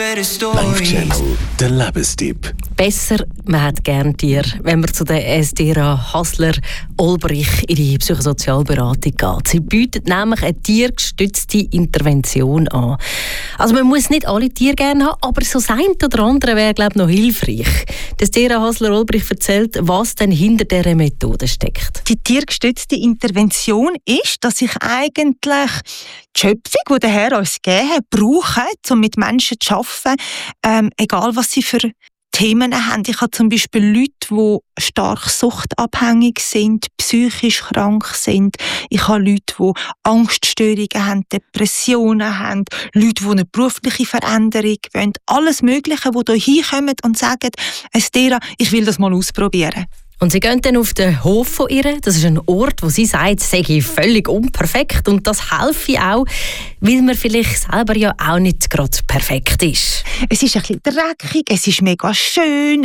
Live Channel, der Lebenstipp. Besser, man hat gerne Tiere, wenn man zu der Estera Hasler-Olbrich in die Psychosozialberatung geht. Sie bietet nämlich eine tiergestützte Intervention an. Also man muss nicht alle Tiere gerne haben, aber so das eine oder andere wäre, glaube ich, noch hilfreich. Die Estera Hasler-Olbrich erzählt, was denn hinter dieser Methode steckt. Die tiergestützte Intervention ist, dass ich eigentlich die Schöpfung, die der Herr uns gegeben hat, brauche, um mit Menschen zu arbeiten, egal was sie für Themen haben. Ich habe zum Beispiel Leute, die stark suchtabhängig sind, psychisch krank sind. Ich habe Leute, die Angststörungen haben, Depressionen haben, Leute, die eine berufliche Veränderung wollen. Alles Mögliche, die hier hinkommen und sagen, Estera, ich will das mal ausprobieren. Und sie gehen dann auf den Hof von ihr. Das ist ein Ort, wo sie sagt, sei völlig unperfekt. Und das helfe auch, weil man vielleicht selber ja auch nicht gerade perfekt ist. Es ist ein bisschen dreckig, es ist mega schön,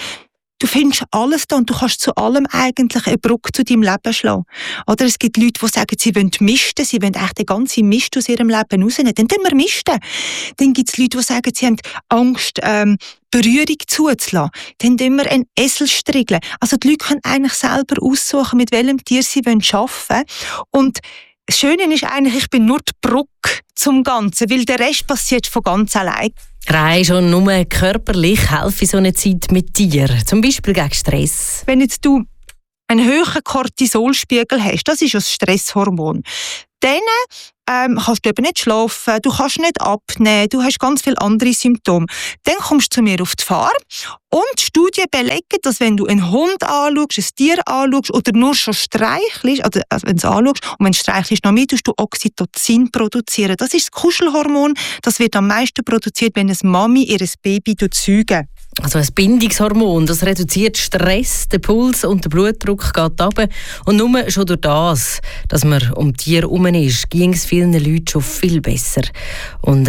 du findest alles da und du kannst zu allem eigentlich eine Brücke zu deinem Leben schlagen. Oder es gibt Leute, die sagen, sie wollen misten, sie wollen echt den ganzen Mist aus ihrem Leben rausnehmen. Dann tun wir misten. Dann gibt es Leute, die sagen, sie haben Angst, Berührung zuzulassen. Dann tun wir einen Esel striegeln. Also die Leute können eigentlich selber aussuchen, mit welchem Tier sie arbeiten wollen. Und das Schöne ist eigentlich, ich bin nur die Brücke zum Ganzen, weil der Rest passiert von ganz allein. Rein schon nur körperlich helfe so eine Zeit mit dir, zum Beispiel gegen Stress. Wenn jetzt du einen hohen Cortisolspiegel hast, das ist das Stresshormon, dann kannst du eben nicht schlafen, du kannst nicht abnehmen, du hast ganz viele andere Symptome. Dann kommst du zu mir auf die Farm und Studien belegen, dass wenn du einen Hund anschaust, ein Tier anschaust oder nur schon streichelst, also wenn du es anschaust und wenn du streichelst noch mehr, tust du Oxytocin produzieren. Das ist das Kuschelhormon, das wird am meisten produziert, wenn eine Mami ihr Baby zeugt. Also ein Bindungshormon, das reduziert Stress, der Puls und der Blutdruck geht runter. Und nur schon durch das, dass man um Tiere herum ist, ging es vielen Leuten schon viel besser. Und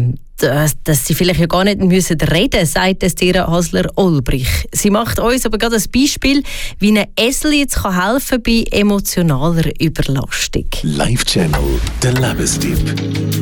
dass sie vielleicht ja gar nicht müssen reden, sagt Estera Hasler-Olbrich. Sie macht uns aber gerade ein Beispiel, wie ein Esel jetzt helfen kann bei emotionaler Überlastung. Live Channel, der Lebenstipp.